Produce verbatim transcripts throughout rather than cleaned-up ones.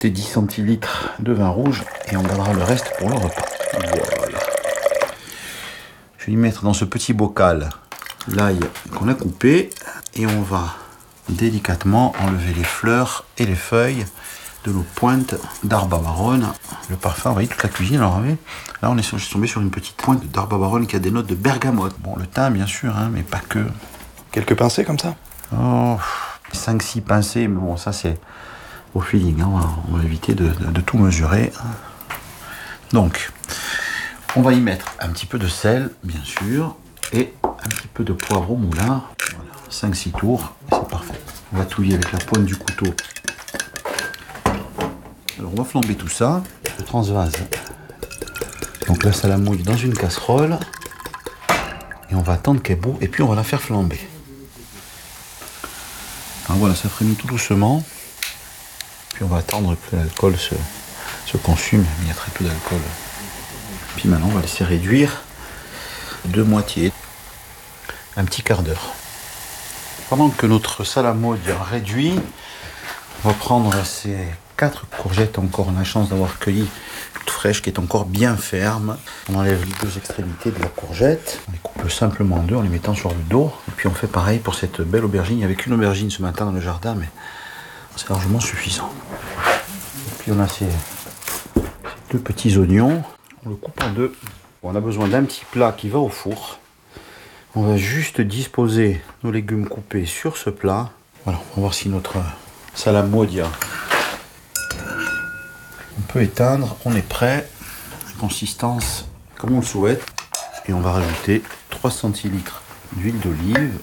dix centilitres de vin rouge et on gardera le reste pour le repas. Voilà. Je vais y mettre dans ce petit bocal l'ail qu'on a coupé et on va délicatement enlever les fleurs et les feuilles de nos pointes d'Arba Baronne. Le parfum envahit toute la cuisine. Alors, là, on est tombé sur une petite pointe d'Arba Baronne qui a des notes de bergamote. Bon, le thym, bien sûr, hein, mais pas que. Quelques pincées comme ça ? Oh, cinq six pincées, mais bon, ça c'est au feeling. Hein. On, va, on va éviter de, de, de tout mesurer. Donc, on va y mettre un petit peu de sel, bien sûr, et un petit peu de poivre au moulin. Voilà, cinq six tours, et c'est parfait. On va touiller avec la pointe du couteau. Alors, on va flamber tout ça. Je transvase donc la salamouille dans une casserole. Et on va attendre qu'elle bout, et puis on va la faire flamber. Alors voilà, ça frémit tout doucement. Puis on va attendre que l'alcool se, se consume. Il y a très peu d'alcool. Puis maintenant, on va laisser réduire de moitié. Un petit quart d'heure. Pendant que notre salamouille réduit, on va prendre ces quatre courgettes encore. On a la chance d'avoir cueilli toute fraîche, qui est encore bien ferme. On enlève les deux extrémités de la courgette. On les coupe simplement en deux en les mettant sur le dos. Et puis on fait pareil pour cette belle aubergine. Il n'y avait qu'une aubergine ce matin dans le jardin, mais c'est largement suffisant. Et puis on a ces, ces deux petits oignons. On le coupe en deux. On a besoin d'un petit plat qui va au four. On va juste disposer nos légumes coupés sur ce plat. Voilà, on va voir si notre salamouille, on peut éteindre. On est prêt. Consistance comme on le souhaite. Et on va rajouter trois centilitres d'huile d'olive.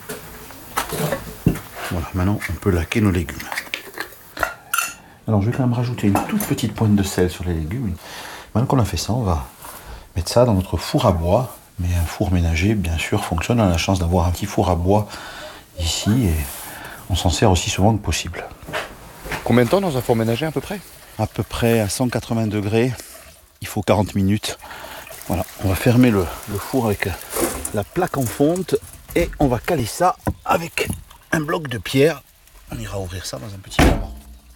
Voilà, maintenant on peut laquer nos légumes. Alors je vais quand même rajouter une toute petite pointe de sel sur les légumes. Maintenant qu'on a fait ça, on va mettre ça dans notre four à bois. Mais un four ménager, bien sûr, fonctionne. On a la chance d'avoir un petit four à bois ici et on s'en sert aussi souvent que possible. Combien de temps dans un four ménager à peu près ? À peu près à cent quatre-vingts degrés. Il faut quarante minutes. Voilà, on va fermer le, le four avec la plaque en fonte et on va caler ça avec un bloc de pierre. On ira ouvrir ça dans un petit moment.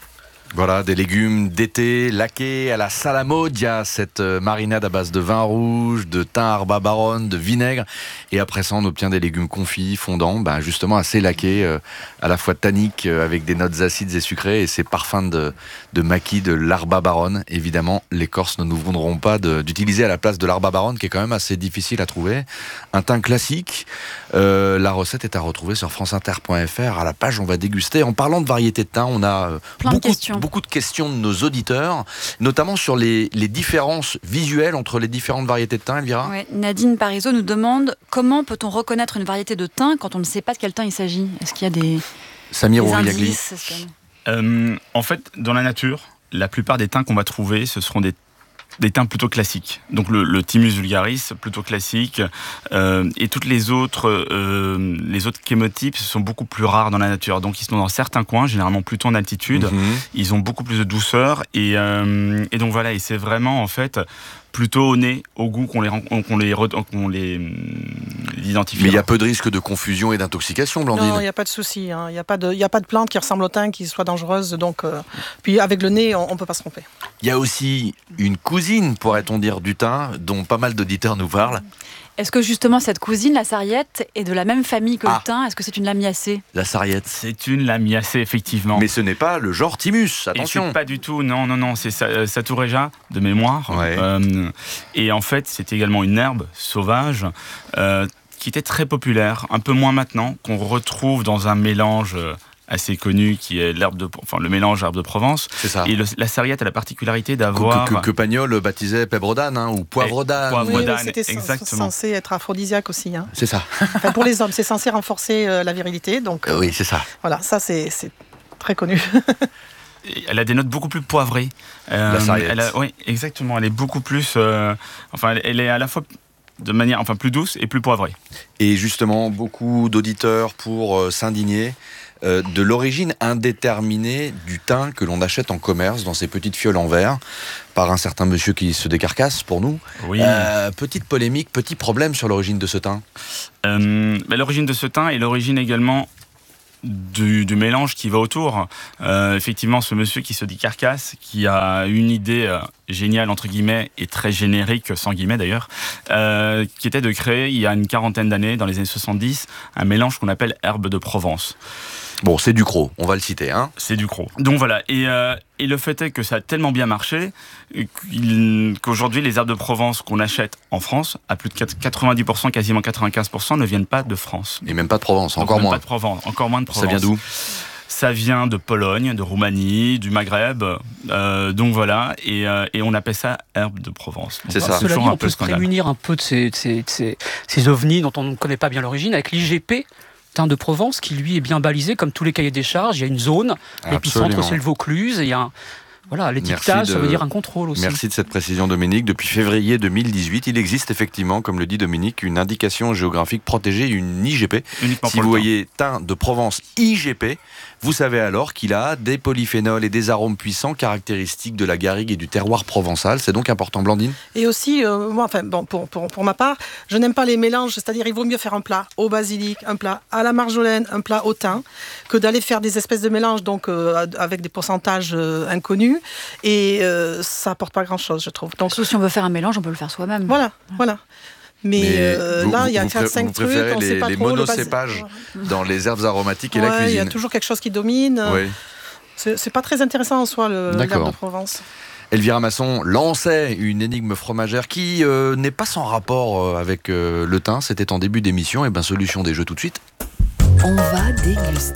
Voilà, des légumes d'été laqués à la salamodia, cette marinade à base de vin rouge, de thym Arba Baronne, de vinaigre. Et après ça, on obtient des légumes confits, fondants, ben justement assez laqués, euh, à la fois tanniques, euh, avec des notes acides et sucrées, et ces parfums de, de maquis de l'Arba Baronne. Évidemment, les Corses ne nous voudront pas de, d'utiliser à la place de l'Arba Baronne, qui est quand même assez difficile à trouver. Un thym classique. Euh, la recette est à retrouver sur franceinter point f r. À la page, on va déguster. En parlant de variétés de thym, on a euh, Plein beaucoup de questions. beaucoup de questions de nos auditeurs, notamment sur les, les différences visuelles entre les différentes variétés de thym, Elvira. Ouais, Nadine Parizeau nous demande comment peut-on reconnaître une variété de thym quand on ne sait pas de quel thym il s'agit ? Est-ce qu'il y a des, Samir des Ouriagli. indices ? Est-ce que- Euh, en fait, dans la nature, la plupart des thym qu'on va trouver, ce seront des des thym plutôt classiques. Donc le, le Thymus vulgaris, plutôt classique, euh, et toutes les autres, euh, les autres chémotypes sont beaucoup plus rares dans la nature. Donc ils sont dans certains coins, généralement plutôt en altitude. Mm-hmm. Ils ont beaucoup plus de douceur, et, euh, et donc voilà. Et c'est vraiment en fait plutôt au nez, au goût qu'on les qu'on les qu'on les identifie. Mais il y a peu de risque de confusion et d'intoxication, Blandine. Non, il n'y a pas de souci. Il hein. n'y a, a pas de plante qui ressemble au thym qui soit dangereuse. Donc, euh, puis avec le nez, on ne peut pas se tromper. Il y a aussi une cousine, pourrait-on dire, du thym, dont pas mal d'auditeurs nous parlent. Est-ce que justement cette cousine, la sarriette, est de la même famille que Ah. le thym ? Est-ce que c'est une lamiacée ? La sarriette. C'est une lamiacée, effectivement. Mais ce n'est pas le genre Thymus, Et attention. c'est pas du tout, non, non, non, c'est Sa- Satureja de mémoire. Ouais. Euh, et en fait, c'est également une herbe sauvage euh, qui était très populaire, un peu moins maintenant, qu'on retrouve dans un mélange euh, assez connu qui est l'herbe de, enfin le mélange herbe de Provence. C'est ça. Et le- la sarriette a la particularité Que, d'avoir que, que, que Pagnol baptisait pèbre d'âne, hein, ou poivre d'âne. Poivre Oui, mais d'âne, c'était cen- exactement. censé être aphrodisiaque aussi. Hein. C'est ça. Enfin, pour les hommes, c'est censé renforcer euh, la virilité. Donc Euh, oui, c'est ça. voilà, ça c'est c'est très connu. Et elle a des notes beaucoup plus poivrées. Euh, La sarriette. elle a- Oui, exactement. Elle est beaucoup plus. euh, enfin, elle, elle est à la fois de manière, enfin, plus douce et plus poivrée. Et justement, beaucoup d'auditeurs pour euh, s'indigner euh, de l'origine indéterminée du thym que l'on achète en commerce dans ces petites fioles en verre par un certain monsieur qui se décarcasse pour nous. Oui. Euh, petite polémique, petit problème sur l'origine de ce thym. Euh, bah, l'origine de ce thym et l'origine également du, du mélange qui va autour. Euh, effectivement, ce monsieur qui se dit Carcasse, qui a une idée euh, géniale, entre guillemets, et très générique, sans guillemets d'ailleurs, euh, qui était de créer, il y a une quarantaine d'années, dans les années soixante-dix, un mélange qu'on appelle herbe de Provence. Bon, c'est Ducrot, on va le citer. Hein. C'est Ducrot. Donc voilà, et, euh, et le fait est que ça a tellement bien marché qu'aujourd'hui, les herbes de Provence qu'on achète en France, à plus de quatre-vingt-dix pour cent, quasiment quatre-vingt-quinze pour cent, ne viennent pas de France. Et même pas de Provence, encore Donc, moins. Pas de Provence, encore moins de Provence. Ça vient d'où ? Ça vient de Pologne, de Roumanie, du Maghreb, euh, donc voilà, et, euh, et on appelle ça herbe de Provence. Donc, c'est ça. Cela dit, un on peut se scandale. prémunir un peu de ces, de ces, de ces, ces ovnis dont on ne connaît pas bien l'origine avec l'I G P, thym de Provence, qui lui est bien balisé comme tous les cahiers des charges. Il y a une zone, l'épicentre Absolument. c'est le Vaucluse, et il y a un, voilà, l'étiquetage, de- ça veut dire un contrôle aussi. Merci de cette précision, Dominique. Depuis février deux mille dix-huit, il existe effectivement, comme le dit Dominique, une indication géographique protégée, une I G P. Uniquement Si pour vous le thym. voyez thym de Provence I G P, vous savez alors qu'il a des polyphénols et des arômes puissants caractéristiques de la garrigue et du terroir provençal. C'est donc important, Blandine ? Et aussi, euh, moi, enfin, bon, pour, pour, pour ma part, je n'aime pas les mélanges, c'est-à-dire il vaut mieux faire un plat au basilic, un plat à la marjolaine, un plat au thym, que d'aller faire des espèces de mélanges donc, euh, avec des pourcentages euh, inconnus, et euh, ça apporte pas grand-chose, je trouve. Donc Sauf si on veut faire un mélange, on peut le faire soi-même. voilà, voilà. Mais, Mais euh, vous- là, il y a vous quatre pré- cinq vous trucs, préférez on les, sait pas les trop. le basi- monocépages dans les herbes aromatiques et la Ouais, il y cuisine. a toujours quelque chose qui domine. Oui. C'est c'est pas très intéressant en soi, le D'accord. l'herbe de Provence. Elvira Masson lançait une énigme fromagère qui euh, n'est pas sans rapport euh, avec euh, le thym. C'était en début d'émission. Et bien, solution des jeux tout de suite. On va déguster.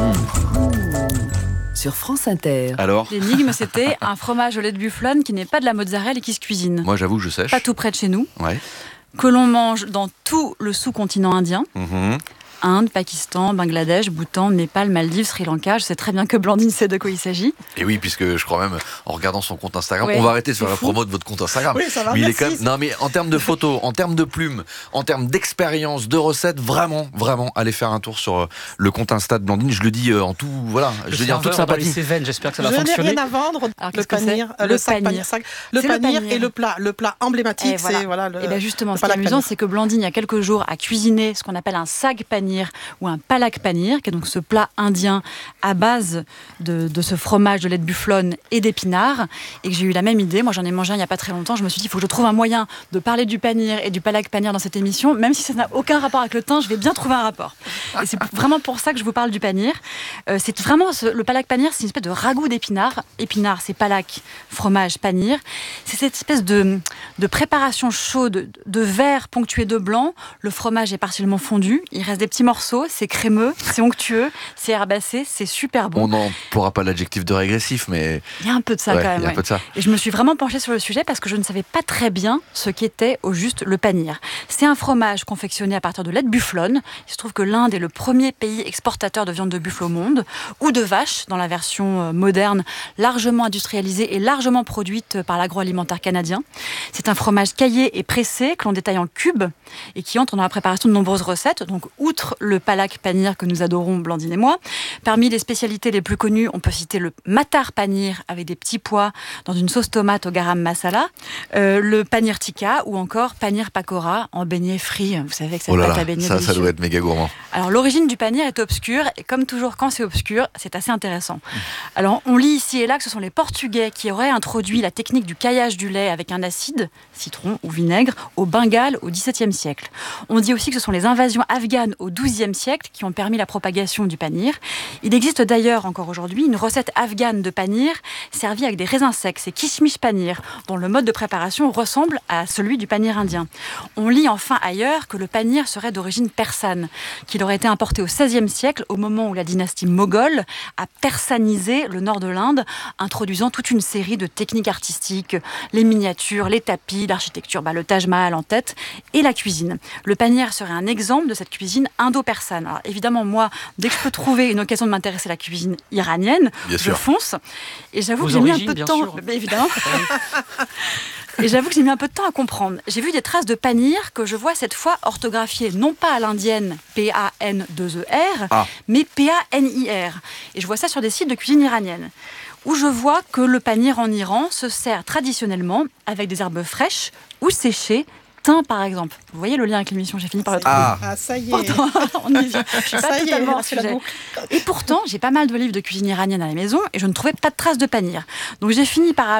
Sur France Inter. Alors, L'énigme, c'était un fromage au lait de bufflone qui n'est pas de la mozzarella et qui se cuisine. moi j'avoue que je sèche. Pas tout près de chez nous, Ouais. que l'on mange dans tout le sous-continent indien. Mhm. Inde, Pakistan, Bangladesh, Bhoutan, Népal, Maldives, Sri Lanka. Je sais très bien que Blandine sait de quoi il s'agit. Et oui, puisque je crois même, en regardant son compte Instagram, Ouais, on va arrêter de faire c'est la fou. promo de votre compte Instagram. Oui, ça va, mais il est merci. quand même... Non, mais en termes de photos, en termes de plumes, en termes d'expérience, de recettes, vraiment, vraiment, allez faire un tour sur euh, le compte Insta de Blandine. Je le dis euh, en tout, voilà, je le dis en toute serveur va sympathie. laisser veine, j'espère que ça va Je n'ai fonctionner. rien à vendre. Alors, Le qu'est-ce que panir, c'est euh, Le le sac panir. panir, sac. Le C'est le panir panir. et le plat, le plat emblématique, Et voilà. c'est voilà le. Et bien justement, le ce qui est palak amusant, panir. c'est que Blandine, il y a quelques jours, a cuisiné ce qu'on appelle un sag panir ou un palak panir, qui est donc ce plat indien à base de, de ce fromage de lait de bufflone et d'épinards, et que j'ai eu la même idée. Moi, j'en ai mangé un il n'y a pas très longtemps. Je me suis dit, il faut que je trouve un moyen de parler du panir et du palak panir dans cette émission, même si ça n'a aucun rapport avec le thym, je vais bien trouver un rapport. Et c'est vraiment pour ça que je vous parle du panir. Euh, c'est vraiment ce- le palak panir, c'est une espèce de ragoût d'épinards. Épinards, c'est palak, fromage, panir. C'est cette espèce de, de préparation chaude de verre ponctué de blanc. Le fromage est partiellement fondu. Il reste des petits morceaux. C'est crémeux, c'est onctueux, c'est herbacé, c'est super bon. On n'emploiera pas l'adjectif de régressif, mais Il y a un peu de ça ouais, quand il même. y a un ouais. peu de ça. Et je me suis vraiment penchée sur le sujet parce que je ne savais pas très bien ce qu'était au juste le panir. C'est un fromage confectionné à partir de lait de bufflone. Il se trouve que l'Inde est le premier pays exportateur de viande de buffle au monde, ou de vache dans la version euh, moderne, largement industrialisée et largement produite par l'agroalimentaire canadien. C'est un fromage caillé et pressé que l'on détaille en cubes et qui entre dans la préparation de nombreuses recettes. Donc, outre le palak panir que nous adorons, Blandine et moi, parmi les spécialités les plus connues, on peut citer le matar panir avec des petits pois dans une sauce tomate au garam masala, euh, le panir tikka ou encore panir pakora en beignet frit. Vous savez que cette Oh là pâte à là, beignet ça, ça délicieux. doit être méga gourmand. Alors l'origine du panir est obscure et comme toujours quand c'est obscur, c'est assez intéressant. Alors on lit ici et là que ce sont les Portugais qui auraient introduit la technique du caillage du lait avec un acide, citron ou vinaigre, au Bengale au dix-septième siècle. On dit aussi que ce sont les invasions afghanes au douzième siècle qui ont permis la propagation du panir. Il existe d'ailleurs encore aujourd'hui une recette afghane de panir servie avec des raisins secs, c'est kishmish panir, dont le mode de préparation ressemble à celui du panir indien. On lit enfin ailleurs que le panir serait d'origine persane, qu'il aurait été importé au seizième siècle au moment où la dynastie moghole a persanisé le nord de l'Inde, introduisant toute une série de techniques artistiques, les miniatures, les tapis, l'architecture, bah, le Taj Mahal en tête, et la cuisine. Le panir serait un exemple de cette cuisine indo-persane. Alors évidemment, moi, dès que je peux trouver une occasion de m'intéresser à la cuisine iranienne, Bien je sûr. fonce. Et j'avoue Vos que j'ai mis un origines, peu de bien temps. sûr. Mais évidemment. Et j'avoue que j'ai mis un peu de temps à comprendre. J'ai vu des traces de panir que je vois cette fois orthographiées non pas à l'indienne P A N deux E R, Ah. mais P A N I R. Et je vois ça sur des sites de cuisine iranienne, où je vois que le panir en Iran se sert traditionnellement avec des herbes fraîches ou séchées thym, par exemple. Vous voyez le lien avec l'émission, j'ai fini par le trouver. Ah, Ah, ça y est. Pourtant, on y vient. Je suis pas Ça y est, totalement on a hors fait la sujet. boucle. Et pourtant, j'ai pas mal de livres de cuisine iranienne à la maison et je ne trouvais pas de traces de panir. Donc j'ai fini par